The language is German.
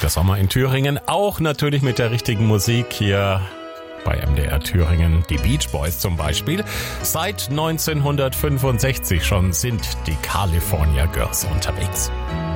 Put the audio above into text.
der Sommer in Thüringen, auch natürlich mit der richtigen Musik hier bei MDR Thüringen. Die Beach Boys zum Beispiel. Seit 1965 schon sind die California Girls unterwegs.